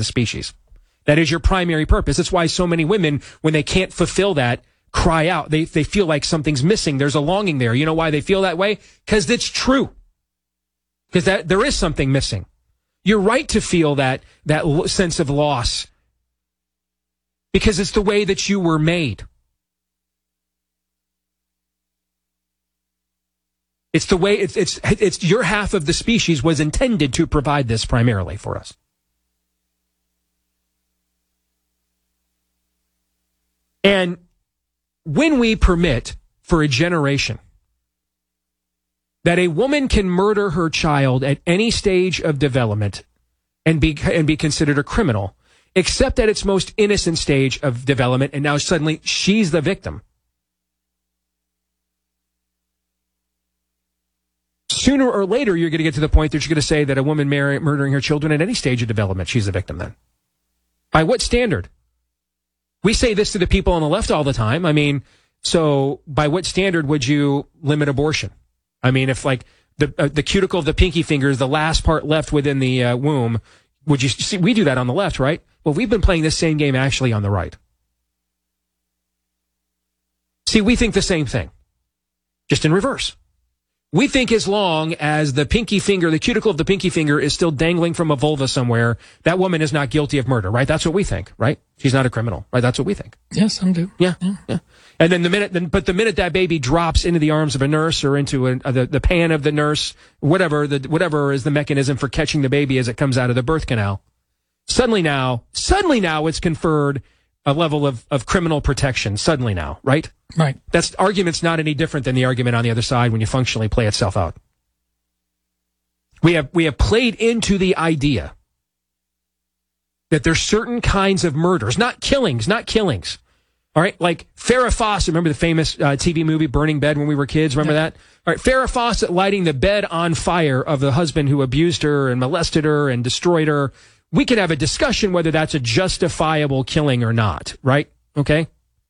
the species. That is your primary purpose. That's why so many women, when they can't fulfill that, cry out. They feel like something's missing. There's a longing there. You know why they feel that way? Because it's true. Because there is something missing. You're right to feel that sense of loss. Because it's the way that you were made. It's the way it's your half of the species was intended to provide this primarily for us. And when we permit for a generation that a woman can murder her child at any stage of development and be considered a criminal, except at its most innocent stage of development, and now suddenly she's the victim, sooner or later you're going to get to the point that you're going to say that a woman murdering her children at any stage of development, she's the victim then. By what standard? We say this to the people on the left all the time. I mean, so by what standard would you limit abortion? I mean, if like the cuticle of the pinky finger is the last part left within the womb, would you see? We do that on the left, right? Well, we've been playing this same game actually on the right. See, we think the same thing, just in reverse. We think as long as the pinky finger, the cuticle of the pinky finger is still dangling from a vulva somewhere, that woman is not guilty of murder, right? That's what we think, right? She's not a criminal, right? That's what we think. Yes, some do. Yeah. And then the minute that baby drops into the arms of a nurse or into the pan of the nurse, whatever is the mechanism for catching the baby as it comes out of the birth canal, suddenly now it's conferred a level of criminal protection. Suddenly now, right? Right. That's argument's not any different than the argument on the other side when you functionally play itself out. We have played into the idea that there's certain kinds of murders, not killings. All right, like Farrah Fawcett, remember the famous TV movie Burning Bed when we were kids? Remember that? All right, Farrah Fawcett lighting the bed on fire of the husband who abused her and molested her and destroyed her. We could have a discussion whether that's a justifiable killing or not, right? Okay?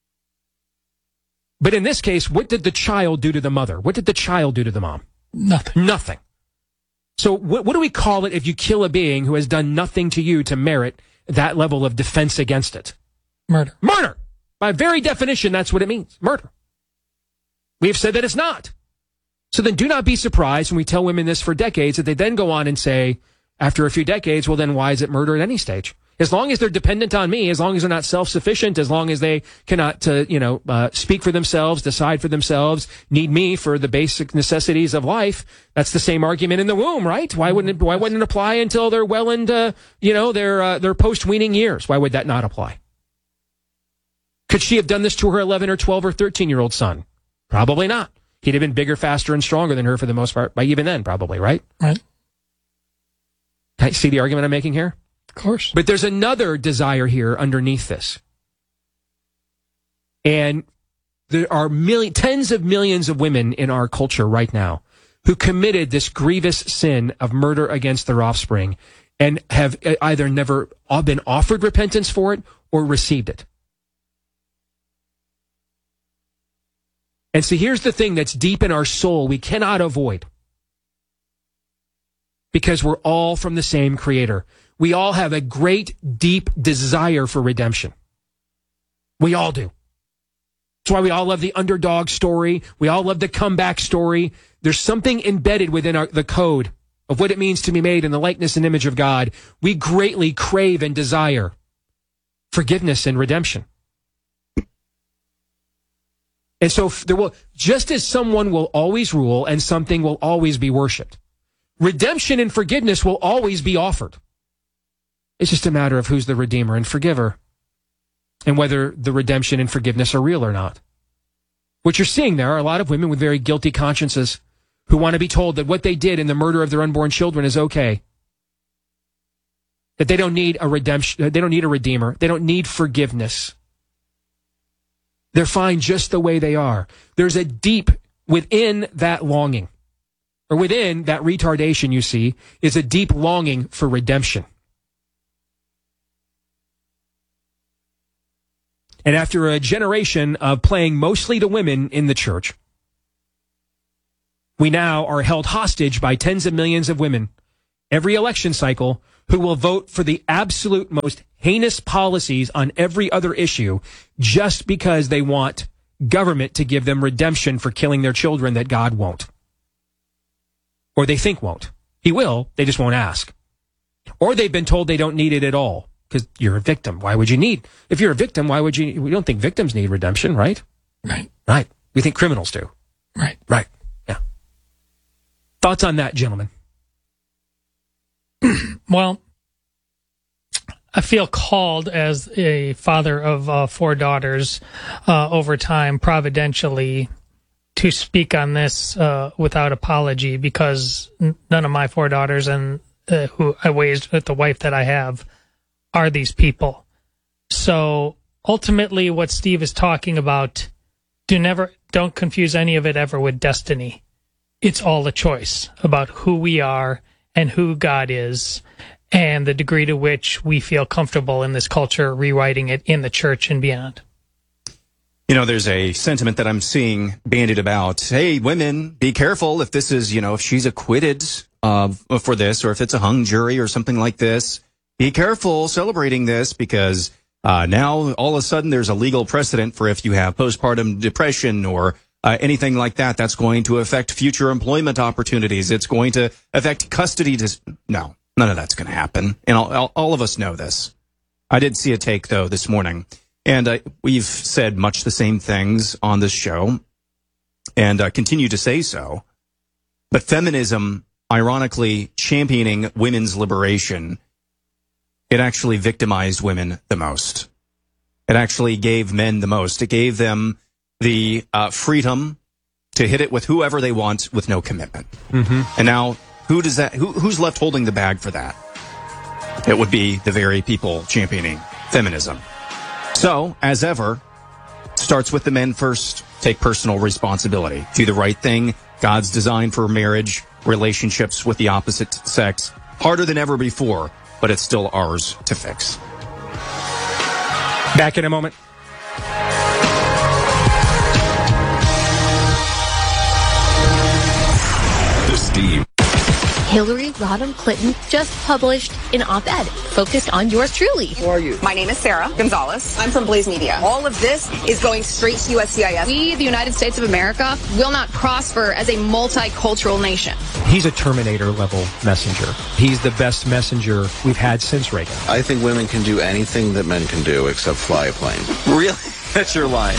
But in this case, what did the child do to the mother? What did the child do to the mom? Nothing. So what do we call it if you kill a being who has done nothing to you to merit that level of defense against it? Murder. Murder! By very definition, that's what it means. Murder. We have said that it's not. So then do not be surprised when we tell women this for decades that they then go on and say, after a few decades, well then why is it murder at any stage? As long as they're dependent on me, as long as they're not self-sufficient, as long as they cannot, speak for themselves, decide for themselves, need me for the basic necessities of life, that's the same argument in the womb, right? Why wouldn't it apply until they're well into, their post-weaning years? Why would that not apply? Could she have done this to her 11 or 12 or 13-year-old son? Probably not. He'd have been bigger, faster, and stronger than her for the most part, by even then, probably, right? Right. See the argument I'm making here? Of course. But there's another desire here underneath this. And there are tens of millions of women in our culture right now who committed this grievous sin of murder against their offspring and have either never been offered repentance for it or received it. And so here's the thing that's deep in our soul we cannot avoid. Because we're all from the same Creator. We all have a great, deep desire for redemption. We all do. That's why we all love the underdog story. We all love the comeback story. There's something embedded within the code of what it means to be made in the likeness and image of God. We greatly crave and desire forgiveness and redemption. And so just as someone will always rule and something will always be worshipped, redemption and forgiveness will always be offered. It's just a matter of who's the Redeemer and Forgiver and whether the redemption and forgiveness are real or not. What you're seeing there are a lot of women with very guilty consciences who want to be told that what they did in the murder of their unborn children is okay. That they don't need a redemption, they don't need a Redeemer, they don't need forgiveness. They're fine just the way they are. There's a deep within that longing, or within that retardation, you see, is a deep longing for redemption. And after a generation of playing mostly to women in the church, we now are held hostage by tens of millions of women every election cycle who will vote for the absolute most heinous policies on every other issue just because they want government to give them redemption for killing their children that God won't. Or they think won't. He will, they just won't ask. Or they've been told they don't need it at all because you're a victim. Why would you need? If you're a victim, why would you? We don't think victims need redemption, right? Right. Right. We think criminals do. Right. Right. Yeah. Thoughts on that, gentlemen? Well, I feel called as a father of 4 daughters over time, providentially, to speak on this without apology, because none of my 4 daughters and who I raised with the wife that I have are these people. So ultimately what Steve is talking about, don't confuse any of it ever with destiny. It's all a choice about who we are and who God is, and the degree to which we feel comfortable in this culture rewriting it in the church and beyond. You know, there's a sentiment that I'm seeing bandied about. Hey, women, be careful if this is, if she's acquitted for this, or if it's a hung jury or something like this. Be careful celebrating this, because now all of a sudden there's a legal precedent for if you have postpartum depression or anything like that, that's going to affect future employment opportunities. It's going to affect custody. No, none of that's going to happen. And all of us know this. I did see a take, though, this morning. And we've said much the same things on this show and continue to say so. But feminism, ironically championing women's liberation, it actually victimized women the most. It actually gave men the most. It gave them the freedom to hit it with whoever they want with no commitment. Mm-hmm. And now, who's left holding the bag for that? It would be the very people championing feminism. So, as ever, starts with the men first. Take personal responsibility. Do the right thing. God's design for marriage, relationships with the opposite sex. Harder than ever before, but it's still ours to fix. Back in a moment. The Steve. Hillary Rodham Clinton just published an op-ed focused on yours truly. Who are you? My name is Sarah Gonzalez. I'm from Blaze Media. All of this is going straight to USCIS. We, the United States of America, will not prosper as a multicultural nation. He's a Terminator-level messenger. He's the best messenger we've had since Reagan. I think women can do anything that men can do except fly a plane. Really? That's your line.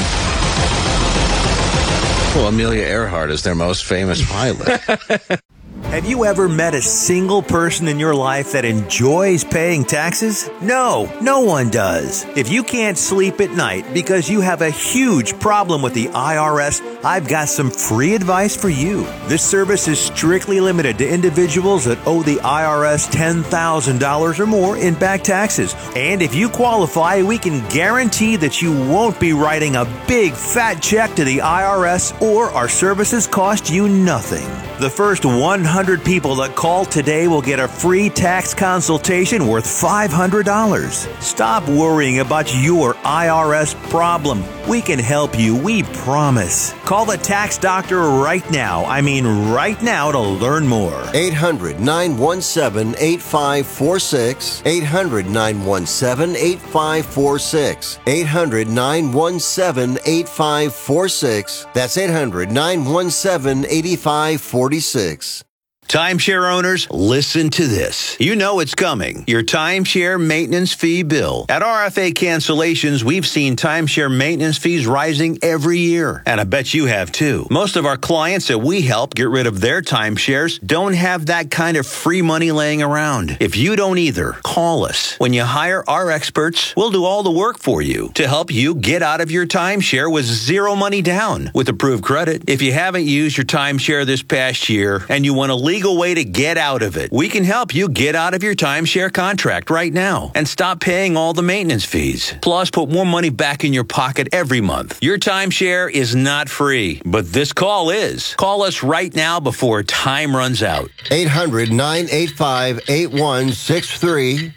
Well, Amelia Earhart is their most famous pilot. Have you ever met a single person in your life that enjoys paying taxes? No, no one does. If you can't sleep at night because you have a huge problem with the IRS, I've got some free advice for you. This service is strictly limited to individuals that owe the IRS $10,000 or more in back taxes. And if you qualify, we can guarantee that you won't be writing a big fat check to the IRS, or our services cost you nothing. The first 100 people that call today will get a free tax consultation worth $500. Stop worrying about your IRS problem. We can help you, we promise. Call the tax doctor right now. I mean right now, to learn more. 800-917-8546. 800-917-8546. 800-917-8546. That's 800-917-8546. Timeshare owners, listen to this. You know it's coming. Your timeshare maintenance fee bill. At RFA Cancellations, we've seen timeshare maintenance fees rising every year. And I bet you have too. Most of our clients that we help get rid of their timeshares don't have that kind of free money laying around. If you don't either, call us. When you hire our experts, we'll do all the work for you to help you get out of your timeshare with zero money down with approved credit. If you haven't used your timeshare this past year and you want to legal way to get out of it, we can help you get out of your timeshare contract right now and stop paying all the maintenance fees. Plus, put more money back in your pocket every month. Your timeshare is not free, but this call is. Call us right now before time runs out. 800-985-8163.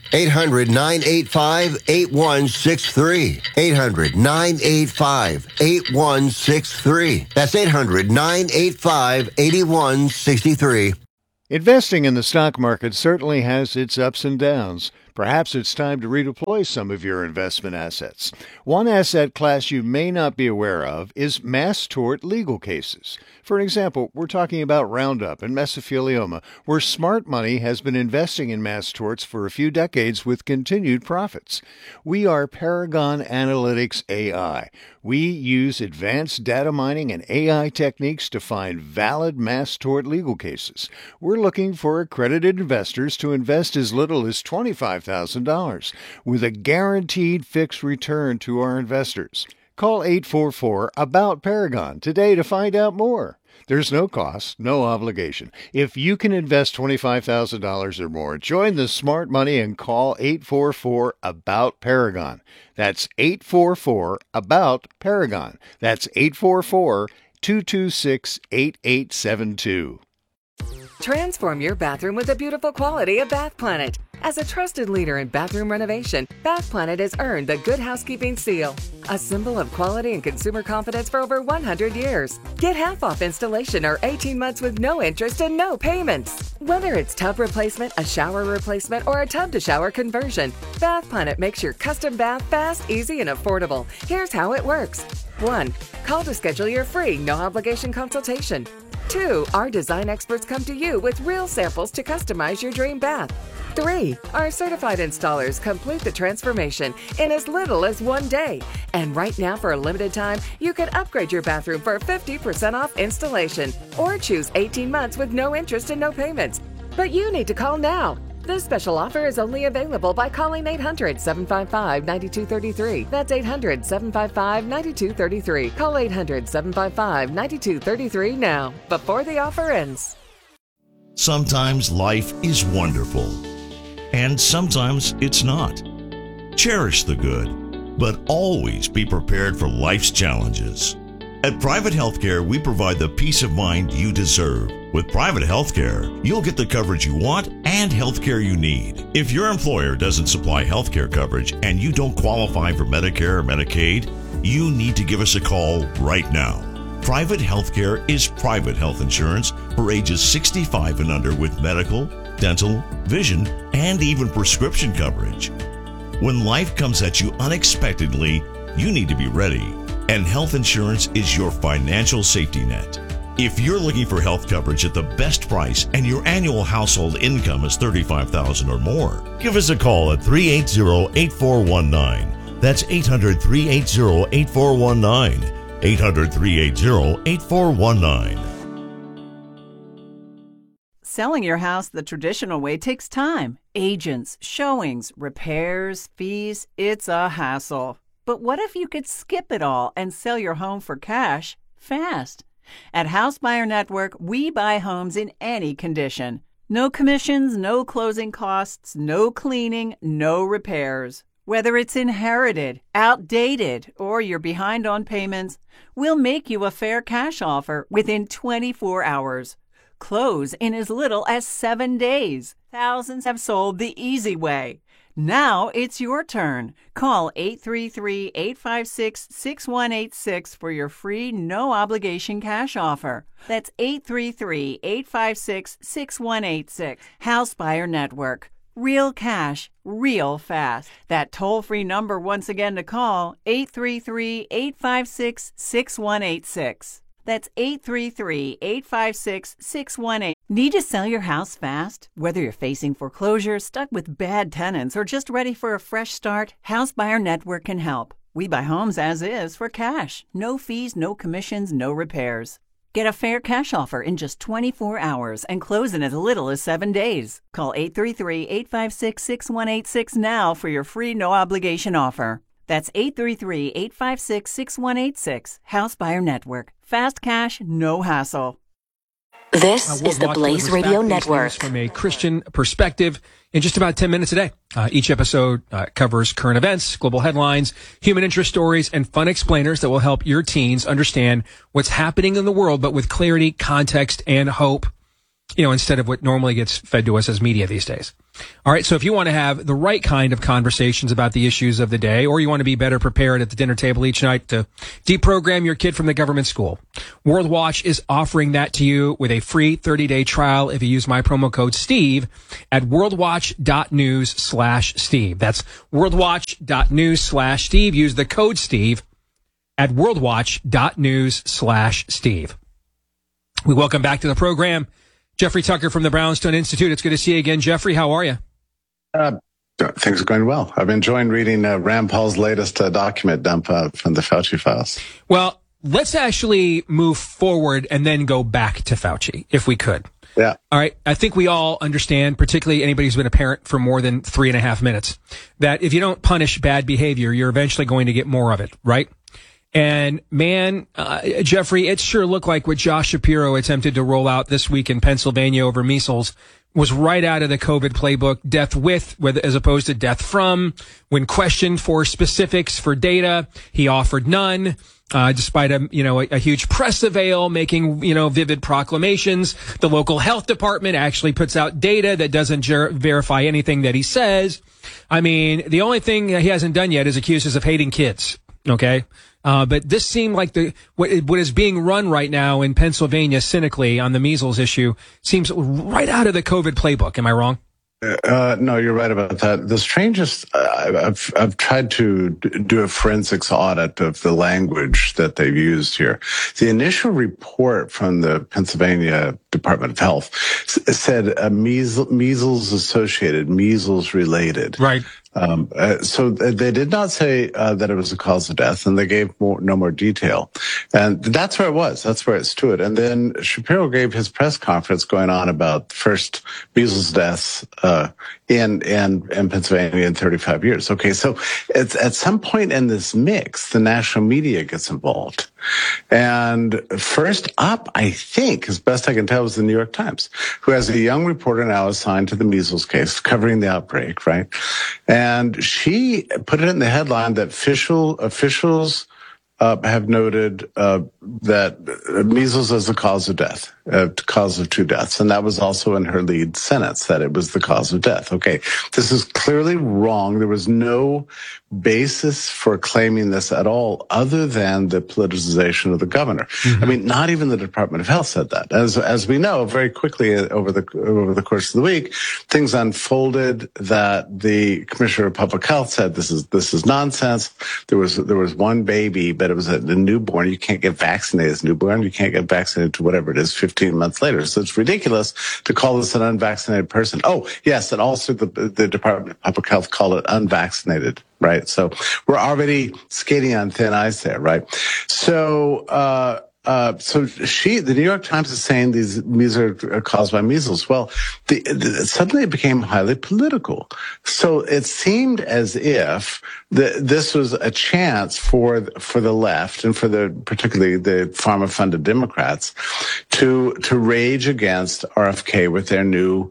800-985-8163. 800-985-8163. That's 800-985-8163. Investing in the stock market certainly has its ups and downs. Perhaps it's time to redeploy some of your investment assets. One asset class you may not be aware of is mass tort legal cases. For example, we're talking about Roundup and mesothelioma, where smart money has been investing in mass torts for a few decades with continued profits. We are Paragon Analytics AI. We use advanced data mining and AI techniques to find valid mass tort legal cases. We're looking for accredited investors to invest as little as $25,000 with a guaranteed fixed return to our investors. Call 844-ABOUT-PARAGON today to find out more. There's no cost, no obligation. If you can invest $25,000 or more, join the smart money and call 844-ABOUT-PARAGON. That's 844-ABOUT-PARAGON. That's 844-226-8872. Transform your bathroom with the beautiful quality of Bath Planet. As a trusted leader in bathroom renovation, Bath Planet has earned the Good Housekeeping Seal, a symbol of quality and consumer confidence for over 100 years. Get half off installation or 18 months with no interest and no payments. Whether it's tub replacement, a shower replacement, or a tub-to-shower conversion, Bath Planet makes your custom bath fast, easy, and affordable. Here's how it works. 1. Call to schedule your free, no-obligation consultation. 2. Our design experts come to you with real samples to customize your dream bath. 3. Our certified installers complete the transformation in as little as 1 day. And right now, for a limited time, you can upgrade your bathroom for 50% off installation or choose 18 months with no interest and no payments. But you need to call now. This special offer is only available by calling 800-755-9233. That's 800-755-9233. Call 800-755-9233 now, before the offer ends. Sometimes life is wonderful, and sometimes it's not. Cherish the good, but always be prepared for life's challenges. At Private Healthcare, we provide the peace of mind you deserve. With Private Healthcare, you'll get the coverage you want and healthcare you need. If your employer doesn't supply healthcare coverage and you don't qualify for Medicare or Medicaid, you need to give us a call right now. Private Healthcare is private health insurance for ages 65 and under with medical, dental, vision, and even prescription coverage. When life comes at you unexpectedly, you need to be ready. And health insurance is your financial safety net. If you're looking for health coverage at the best price and your annual household income is $35,000 or more, give us a call at 380-8419. That's 800-380-8419. 800-380-8419. Selling your house the traditional way takes time. Agents, showings, repairs, fees. It's a hassle. But what if you could skip it all and sell your home for cash fast? At House Buyer Network, we buy homes in any condition. No commissions, no closing costs, no cleaning, no repairs. Whether it's inherited, outdated, or you're behind on payments, we'll make you a fair cash offer within 24 hours. Close in as little as 7 days. Thousands have sold the easy way. Now it's your turn. Call 833-856-6186 for your free no-obligation cash offer. That's 833-856-6186. House Buyer Network. Real cash, real fast. That toll-free number once again to call, 833-856-6186. That's 833-856-6186. Need to sell your house fast? Whether you're facing foreclosure, stuck with bad tenants, or just ready for a fresh start, House Buyer Network can help. We buy homes as is for cash. No fees, no commissions, no repairs. Get a fair cash offer in just 24 hours and close in as little as 7 days. Call 833-856-6186 now for your free no-obligation offer. That's 833-856-6186. House Buyer Network. Fast cash, no hassle. This is the Blaze Radio Network. From a Christian perspective in just about 10 minutes a day. Each episode covers current events, global headlines, human interest stories, and fun explainers that will help your teens understand what's happening in the world, but with clarity, context, and hope. instead of what normally gets fed to us as media these days. All right. So if you want to have the right kind of conversations about the issues of the day, or you want to be better prepared at the dinner table each night to deprogram your kid from the government school, World Watch is offering that to you with a free 30-day trial if you use my promo code Steve at worldwatch.news/Steve. That's worldwatch.news/Steve. Use the code Steve at worldwatch.news/Steve. We welcome back to the program Jeffrey Tucker from the Brownstone Institute. It's good to see you again, Jeffrey. How are you? Things are going well. I've been enjoying reading Rand Paul's latest document dump from the Fauci files. Well, let's actually move forward and then go back to Fauci, if we could. Yeah. All right. I think we all understand, particularly anybody who's been a parent for more than 3.5 minutes, that if you don't punish bad behavior, you're eventually going to get more of it, right? And man, Jeffrey, it sure looked like what Josh Shapiro attempted to roll out this week in Pennsylvania over measles was right out of the COVID playbook, death with, as opposed to death from. When questioned for specifics for data, he offered none. Despite a huge press avail making, vivid proclamations. The local health department actually puts out data that doesn't verify anything that he says. I mean, the only thing he hasn't done yet is accuse us of hating kids. Okay. But this seemed like what is being run right now in Pennsylvania cynically on the measles issue seems right out of the COVID playbook. Am I wrong? No, you're right about that. The strangest, I've tried to do a forensics audit of the language that they've used here. The initial report from the Pennsylvania Department of Health said measles associated, measles related. Right. So they did not say that it was the cause of death, and they gave no more detail. And that's where it was. That's where it stood. And then Shapiro gave his press conference going on about the first measles deaths in Pennsylvania in 35 years. Okay, so at some point in this mix, the national media gets involved. And first up, I think, as best I can tell, was the New York Times, who has a young reporter now assigned to the measles case, covering the outbreak, right? And she put it in the headline that officials have noted that measles is the cause of death, cause of 2 deaths. And that was also in her lead sentence, that it was the cause of death. Okay, this is clearly wrong. There was no basis for claiming this at all other than the politicization of the governor. Mm-hmm. I mean, not even the Department of Health said that. As we know, very quickly over the course of the week, things unfolded that the Commissioner of Public Health said this is nonsense. There was one baby, but it was a newborn. You can't get vaccinated as a newborn. You can't get vaccinated to whatever it is 15 months later. So it's ridiculous to call this an unvaccinated person. Oh, yes, and also the Department of Public Health called it unvaccinated. Right. So we're already skating on thin ice there. Right. So, the New York Times is saying these are caused by measles. Well, suddenly it became highly political. So it seemed as if this was a chance for the left and particularly the pharma-funded Democrats to rage against RFK with their new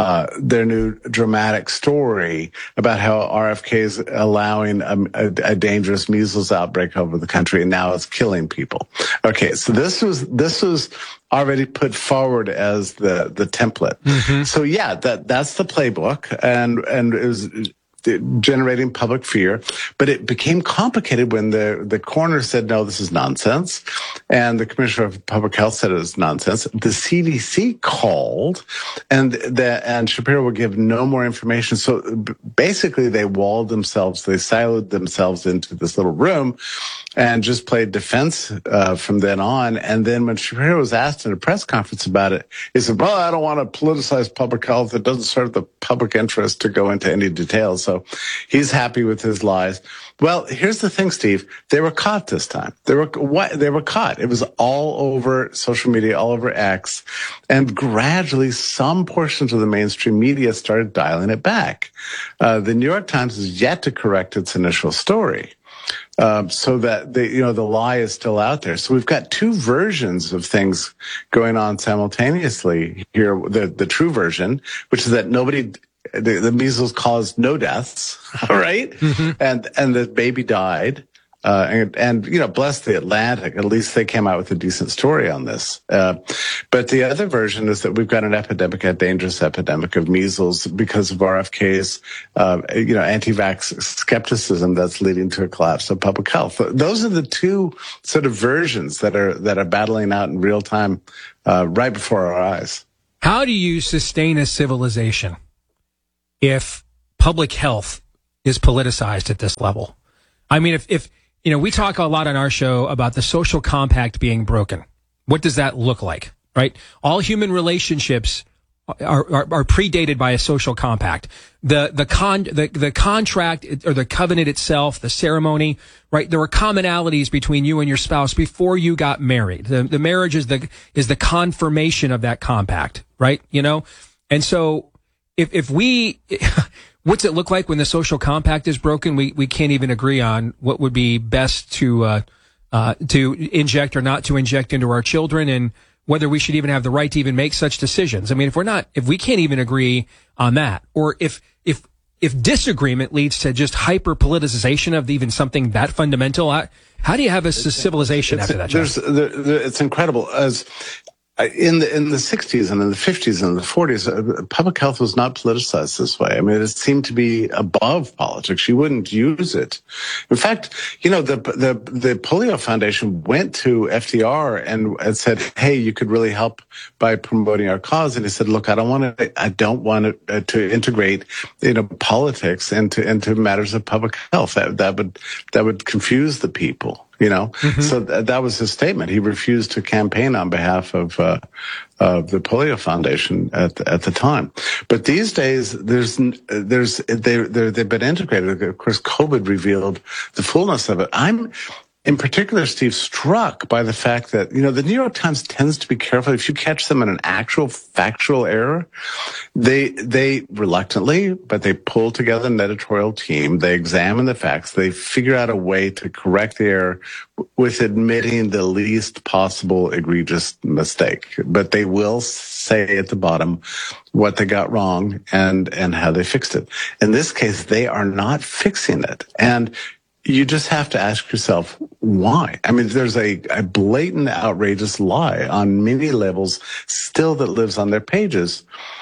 dramatic story about how RFK is allowing a dangerous measles outbreak over the country, and now it's killing people. Okay, so this was already put forward as the template. Mm-hmm. So yeah, that's the playbook, and it was generating public fear, but it became complicated when the coroner said, no, this is nonsense. And the Commissioner of Public Health said it was nonsense. The CDC called and Shapiro would give no more information. So basically they walled themselves, they siloed themselves into this little room and just played defense from then on. And then when Shapiro was asked in a press conference about it, he said, well, I don't want to politicize public health. It doesn't serve the public interest to go into any details. So he's happy with his lies. Well, here's the thing, Steve. They were caught this time. They were caught. It was all over social media, all over X. And gradually some portions of the mainstream media started dialing it back. The New York Times is yet to correct its initial story. So that the lie is still out there. So we've got two versions of things going on simultaneously here. The true version, which is that the measles caused no deaths, right? Mm-hmm. And the baby died. And bless the Atlantic. At least they came out with a decent story on this. But the other version is that we've got a dangerous epidemic of measles because of RFK's, anti-vax skepticism that's leading to a collapse of public health. Those are the two sort of versions that are battling out in real time, right before our eyes. How do you sustain a civilization if public health is politicized at this level? I mean, if we talk a lot on our show about the social compact being broken. What does that look like, right? All human relationships are predated by a social compact. The contract or the covenant itself, the ceremony, right? There were commonalities between you and your spouse before you got married. The marriage is the confirmation of that compact, right? And so if we, what's it look like when the social compact is broken? We can't even agree on what would be best to inject or not to inject into our children, and whether we should even have the right to even make such decisions. I mean, if we can't even agree on that, or if disagreement leads to just hyper politicization of even something that fundamental, how do you have a civilization after that? It's incredible. As in the 60s and in the 50s and the 40s, public health was not politicized this way. I mean, it seemed to be above politics. You wouldn't use it. In fact, the Polio Foundation went to FDR and said, "Hey, you could really help by promoting our cause." And he said, "Look, I don't want it to integrate, politics into matters of public health. That would confuse the people." So that was his statement. He refused to campaign on behalf of the Polio Foundation at the time. But these days, they've been integrated. Of course, COVID revealed the fullness of it. I'm, in particular, Steve, struck by the fact that, the New York Times tends to be careful. If you catch them in an actual factual error, they reluctantly, but they pull together an editorial team. They examine the facts. They figure out a way to correct the error with admitting the least possible egregious mistake. But they will say at the bottom what they got wrong and how they fixed it. In this case, they are not fixing it. And you just have to ask yourself, why? I mean, there's a blatant, outrageous lie on many levels still that lives on their pages.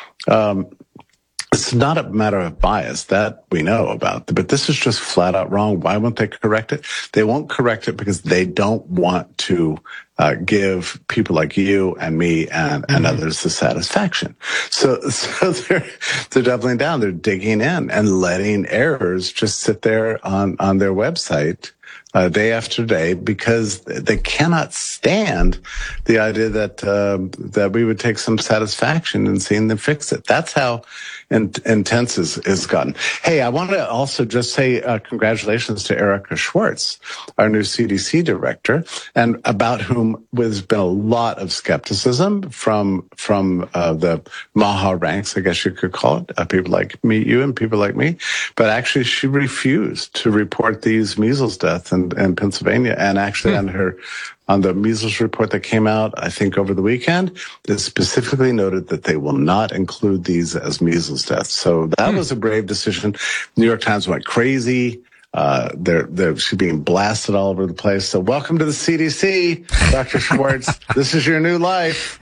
It's not a matter of bias that we know about, but this is just flat out wrong. Why won't they correct it? They won't correct it because they don't want to give people like you and me and others the satisfaction. So they're doubling down. They're digging in and letting errors just sit there on their website day after day, because they cannot stand the idea that we would take some satisfaction in seeing them fix it. That's how intense is gotten. Hey, I want to also just say congratulations to Erica Schwartz, our new CDC director, and about whom there's been a lot of skepticism from the MAHA ranks, I guess you could call it, people like you and people like me. But actually, she refused to report these measles deaths in Pennsylvania, and actually on the measles report that came out, I think, over the weekend, it specifically noted that they will not include these as measles deaths. So that was a brave decision. New York Times went crazy. She's being blasted all over the place. So welcome to the CDC, Dr. Schwartz. This is your new life.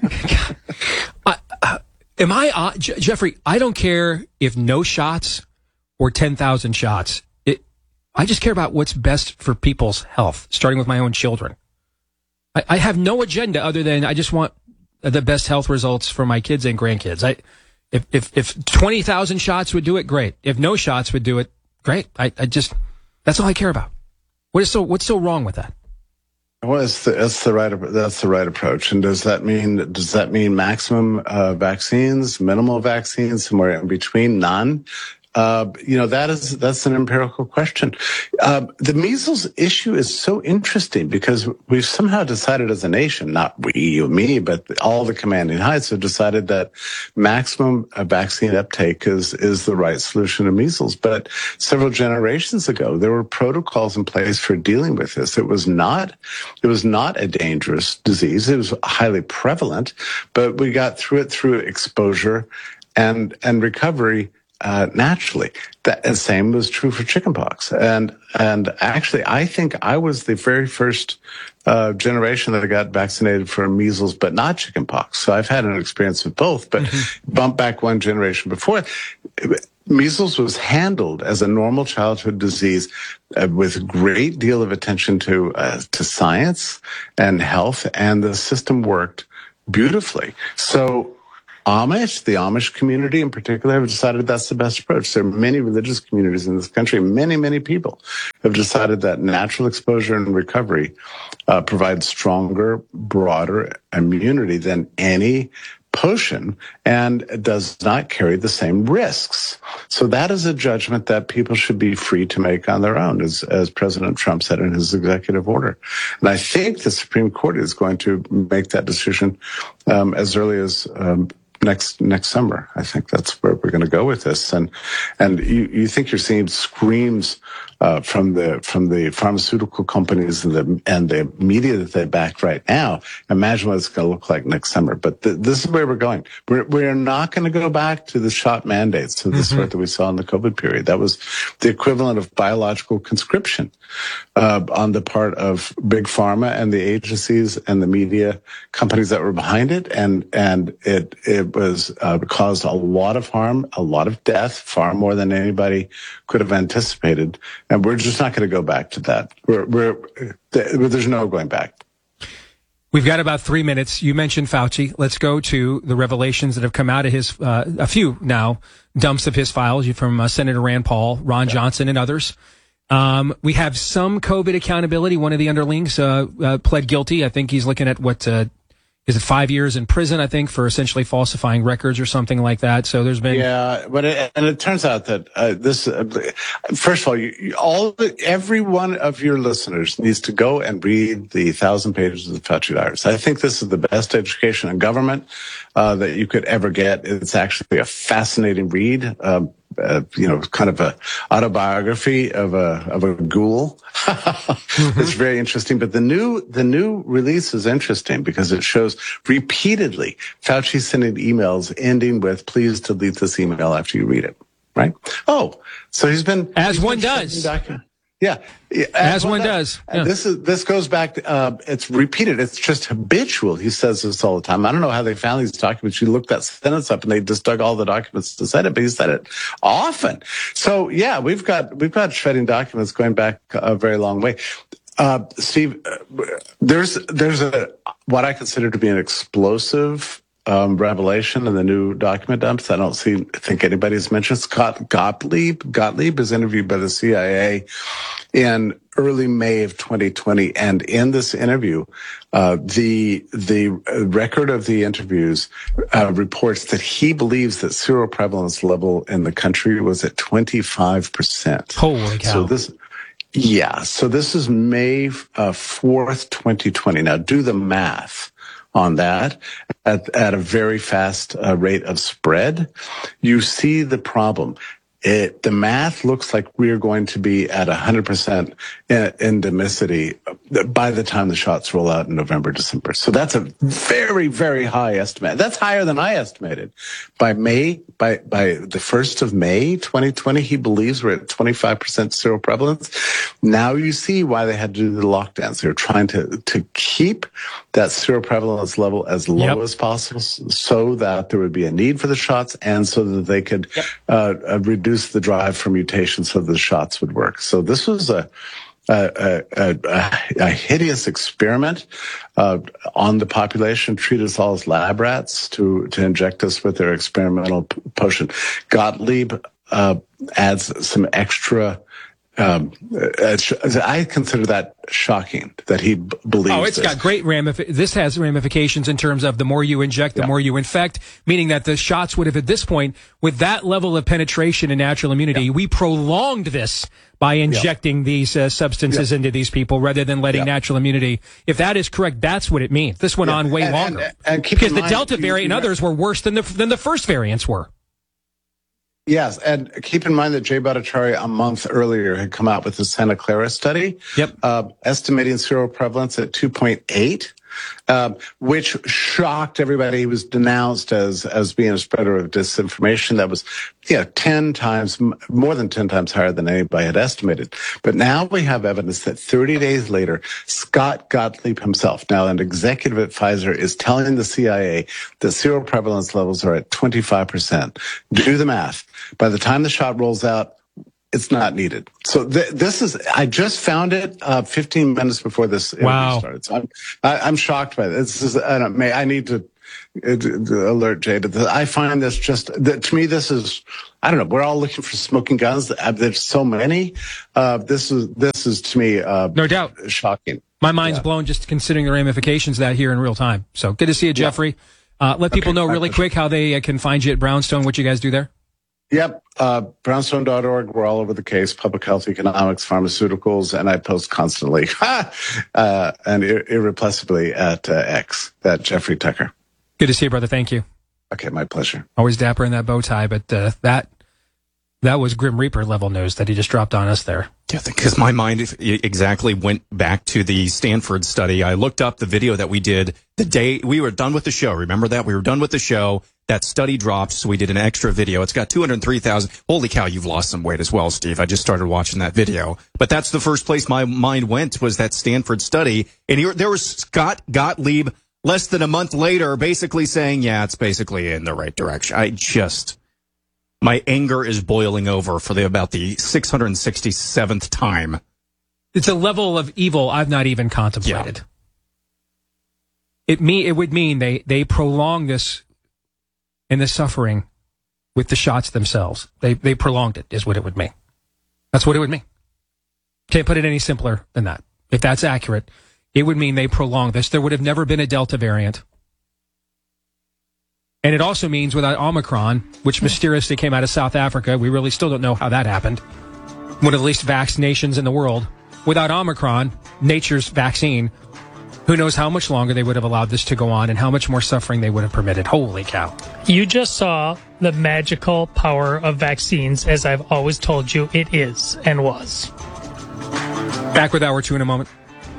Jeffrey, I don't care if no shots or 10,000 shots. I just care about what's best for people's health, starting with my own children. I have no agenda other than I just want the best health results for my kids and grandkids. If 20,000 shots would do it, great. If no shots would do it, great. That's all I care about. What's so wrong with that? Well, that's the right approach. And does that mean maximum vaccines, minimal vaccines, somewhere in between, none? That's an empirical question. The measles issue is so interesting because we've somehow decided as a nation, not we, you, me, but all the commanding heights have decided that maximum vaccine uptake is the right solution to measles. But several generations ago, there were protocols in place for dealing with this. It was not a dangerous disease. It was highly prevalent, but we got through it through exposure and recovery naturally. And same was true for chickenpox. And actually, I think I was the very first generation that got vaccinated for measles, but not chickenpox. So I've had an experience with both, but bump back one generation before. Measles was handled as a normal childhood disease with a great deal of attention to science and health, and the system worked beautifully. So the Amish community in particular, have decided that's the best approach. There are many religious communities in this country. Many people have decided that natural exposure and recovery provides stronger, broader immunity than any potion, and does not carry the same risks. So that is a judgment that people should be free to make on their own, as President Trump said in his executive order. And I think the Supreme Court is going to make that decision as early as next summer. I think that's where we're going to go with this. And you think you're seeing screams from the pharmaceutical companies and the media that they back right now. Imagine what it's going to look like next summer. But this is where we're going. We're not going to go back to the shot mandates of the sort that we saw in the COVID period. That was the equivalent of biological conscription on the part of big pharma and the agencies and the media companies that were behind it, and it was caused a lot of harm, a lot of death, far more than anybody could have anticipated. And we're just not going to go back to that. There's no going back. We've got about 3 minutes. You mentioned Fauci. Let's go to the revelations that have come out of his, a few now, dumps of his files from Senator Rand Paul, Ron Johnson, and others. We have some COVID accountability. One of the underlings pled guilty. I think he's looking at is it 5 years in prison, I think, for essentially falsifying records or something like that. So there's been... Yeah, but it turns out that first of all, every one of your listeners needs to go and read the 1,000 pages of the Fauci Diaries. I think this is the best education in government that you could ever get. It's actually a fascinating read. Kind of a autobiography of a ghoul. It's very interesting. But the new release is interesting because it shows repeatedly Fauci sending emails ending with, "Please delete this email after you read it." Right? Oh, so he's been one does. Yeah. As one does. Yeah. This goes back to, it's repeated. It's just habitual. He says this all the time. I don't know how they found these documents. You look that sentence up and they just dug all the documents to say it, but he said it often. So yeah, we've got shredding documents going back a very long way. Steve, there's what I consider to be an explosive revelation in the new document dumps. I don't think anybody's mentioned. Scott Gottlieb is interviewed by the CIA in early May of 2020, and in this interview, the record of the interviews reports that he believes that seroprevalence level in the country was at 25%. Holy cow! So this is May 4th, 2020. Now do the math on that at a very fast rate of spread. You see the problem. The math looks like we're going to be at 100% endemicity by the time the shots roll out in November, December. So that's a very, very high estimate. That's higher than I estimated. By the 1st of May, 2020, he believes we're at 25% seroprevalence. Now you see why they had to do the lockdowns. They're trying to keep that seroprevalence level as low as possible so that there would be a need for the shots and so that they could reduce the drive for mutations so the shots would work. So this was a hideous experiment on the population, treat us all as lab rats to inject us with their experimental potion. Gottlieb adds some extra. I consider that shocking that he believes. Oh, it's got great this has ramifications in terms of the more you inject, the more you infect, meaning that the shots would have at this point, with that level of penetration and natural immunity, we prolonged this by injecting these substances into these people rather than letting natural immunity. If that is correct, that's what it means. This went on way longer because the Delta variant and others were worse than the first variants were. Yes, and keep in mind that Jay Bhattacharya a month earlier had come out with the Santa Clara study, estimating seroprevalence at 2.8. which shocked everybody. He was denounced as being a spreader of disinformation. That was, 10 times, more than 10 times higher than anybody had estimated. But now we have evidence that 30 days later, Scott Gottlieb himself, now an executive at Pfizer, is telling the CIA that seroprevalence levels are at 25%. Do the math. By the time the shot rolls out, it's not needed. So this is, I just found it 15 minutes before this interview started. So I'm shocked by this. This is, I need to alert Jay to this. I find this to me, this is, I don't know, we're all looking for smoking guns. There's so many. This is to me, no doubt, shocking. My mind's blown just considering the ramifications of that here in real time. So good to see you, Jeffrey. Let people know really quick how they can find you at Brownstone, what you guys do there. Yep. Brownstone.org. We're all over the case. Public health, economics, pharmaceuticals, and I post constantly and irrepressibly at X, at Jeffrey Tucker. Good to see you, brother. Thank you. Okay, my pleasure. Always dapper in that bow tie, but that was Grim Reaper level news that he just dropped on us there. Yeah, because my mind exactly went back to the Stanford study. I looked up the video that we did the day we were done with the show. Remember that? We were done with the show. That study dropped, so we did an extra video. It's got 203,000. Holy cow, you've lost some weight as well, Steve. I just started watching that video. But that's the first place my mind went, was that Stanford study. And there was Scott Gottlieb less than a month later basically saying, yeah, it's basically in the right direction. My anger is boiling over for about the 667th time. It's a level of evil I've not even contemplated. Yeah. It would mean they prolong this and the suffering with the shots themselves. They prolonged it, is what it would mean. That's what it would mean. Can't put it any simpler than that. If that's accurate, it would mean they prolonged this. There would have never been a Delta variant. And it also means without Omicron, which mysteriously came out of South Africa, we really still don't know how that happened. One of the least vaxxed nations in the world. Without Omicron, nature's vaccine, who knows how much longer they would have allowed this to go on and how much more suffering they would have permitted. Holy cow. You just saw the magical power of vaccines, as I've always told you it is and was. Back with Hour 2 in a moment.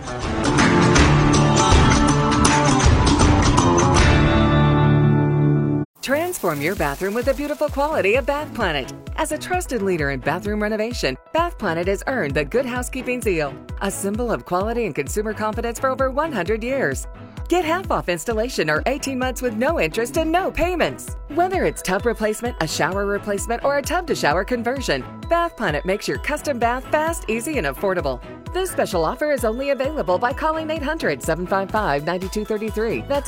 Transform your bathroom with the beautiful quality of Bath Planet. As a trusted leader in bathroom renovation, Bath Planet has earned the Good Housekeeping seal, a symbol of quality and consumer confidence for over 100 years. Get half off installation or 18 months with no interest and no payments. Whether it's tub replacement, a shower replacement, or a tub-to-shower conversion, Bath Planet makes your custom bath fast, easy, and affordable. This special offer is only available by calling 800-755-9233. That's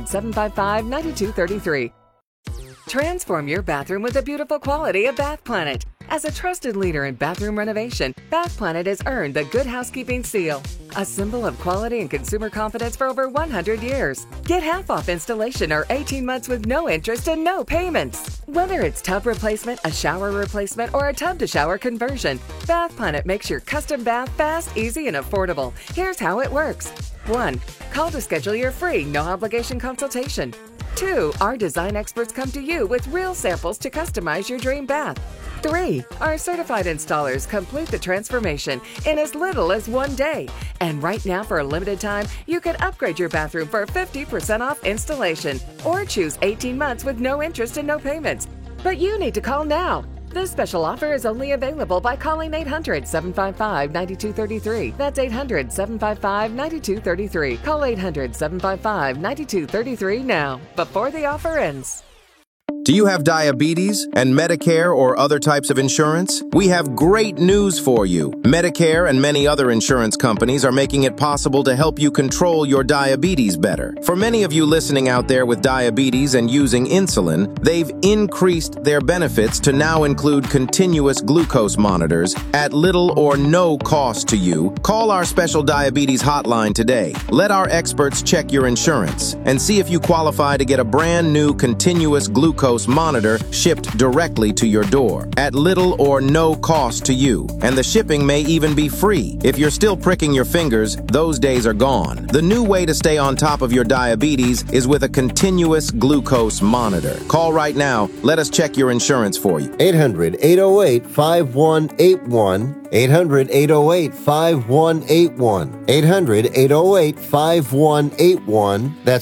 800-755-9233. Transform your bathroom with the beautiful quality of Bath Planet. As a trusted leader in bathroom renovation, Bath Planet has earned the Good Housekeeping seal, a symbol of quality and consumer confidence for over 100 years. Get half off installation or 18 months with no interest and no payments. Whether it's tub replacement, a shower replacement, or a tub-to-shower conversion, Bath Planet makes your custom bath fast, easy, and affordable. Here's how it works. 1. Call to schedule your free, no-obligation consultation. 2. Our design experts come to you with real samples to customize your dream bath. 3. Our certified installers complete the transformation in as little as 1 day. And right now, for a limited time, you can upgrade your bathroom for 50% off installation or choose 18 months with no interest and no payments. But you need to call now. This special offer is only available by calling 800-755-9233. That's 800-755-9233. Call 800-755-9233 now, before the offer ends. Do you have diabetes and Medicare or other types of insurance? We have great news for you. Medicare and many other insurance companies are making it possible to help you control your diabetes better. For many of you listening out there with diabetes and using insulin, they've increased their benefits to now include continuous glucose monitors at little or no cost to you. Call our special diabetes hotline today. Let our experts check your insurance and see if you qualify to get a brand new continuous glucose glucose monitor shipped directly to your door at little or no cost to you. And the shipping may even be free. If you're still pricking your fingers, those days are gone. The new way to stay on top of your diabetes is with a continuous glucose monitor. Call right now. Let us check your insurance for you. 800-808-5181. 800-808-5181. 800-808-5181. That's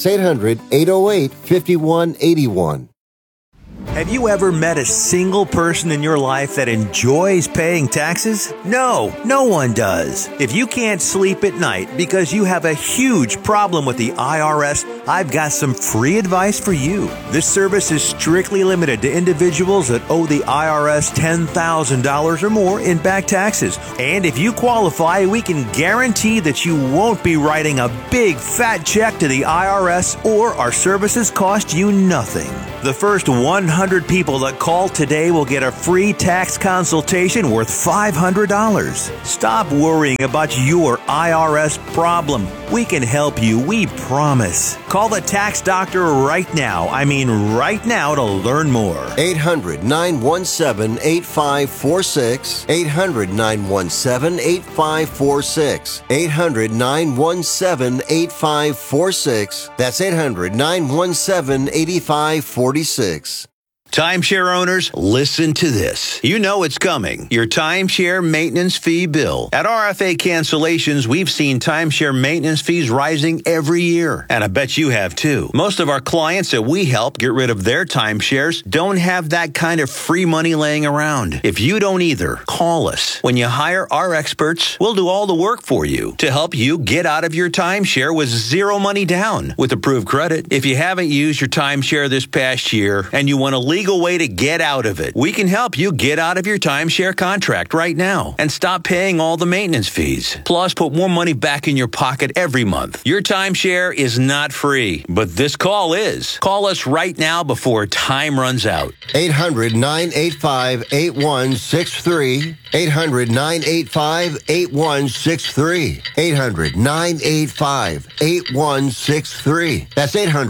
800-808-5181. Have you ever met a single person in your life that enjoys paying taxes? No, no one does. If you can't sleep at night because you have a huge problem with the IRS, I've got some free advice for you. This service is strictly limited to individuals that owe the IRS $10,000 or more in back taxes. And if you qualify, we can guarantee that you won't be writing a big fat check to the IRS, or our services cost you nothing. The first 100 people that call today will get a free tax consultation worth $500. Stop worrying about your IRS problem. We can help you, we promise. Call the tax doctor right now. I mean right now, to learn more. 800-917-8546. 800-917-8546. 800-917-8546. That's 800-917-8546. Timeshare owners, listen to this. You know it's coming. Your timeshare maintenance fee bill. At RFA Cancellations, we've seen timeshare maintenance fees rising every year. And I bet you have too. Most of our clients that we help get rid of their timeshares don't have that kind of free money laying around. If you don't either, call us. When you hire our experts, we'll do all the work for you to help you get out of your timeshare with zero money down with approved credit. If you haven't used your timeshare this past year and you want to legal way to get out of it, we can help you get out of your timeshare contract right now and stop paying all the maintenance fees. Plus, put more money back in your pocket every month. Your timeshare is not free, but this call is. Call us right now before time runs out. 800-985-8163. 800-985-8163. 800-985-8163. That's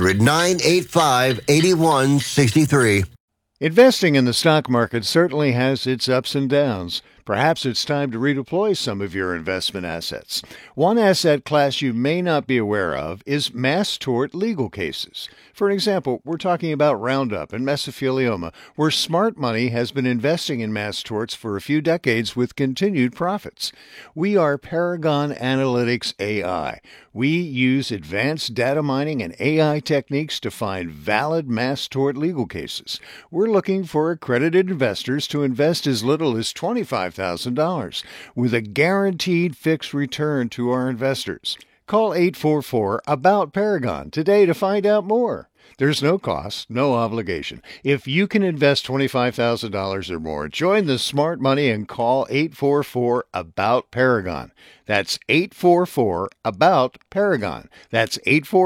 800-985-8163. Investing in the stock market certainly has its ups and downs. Perhaps it's time to redeploy some of your investment assets. One asset class you may not be aware of is mass tort legal cases. For example, we're talking about Roundup and mesothelioma, where smart money has been investing in mass torts for a few decades with continued profits. We are Paragon Analytics AI. We use advanced data mining and AI techniques to find valid mass tort legal cases. We're looking for accredited investors to invest as little as $25,000 with a guaranteed fixed return to our investors. Call 844-ABOUT-PARAGON today to find out more. There's no cost, no obligation. If you can invest $25,000 or more, join the smart money and call 844-ABOUT-PARAGON. That's 844-ABOUT-PARAGON. That's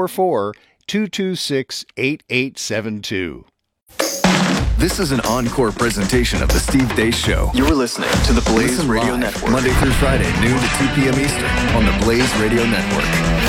844-226-8872. This is an encore presentation of the Steve Deace Show. You're listening to the Blaze Radio Network. Monday through Friday, noon to 2 p.m. Eastern on the Blaze Radio Network.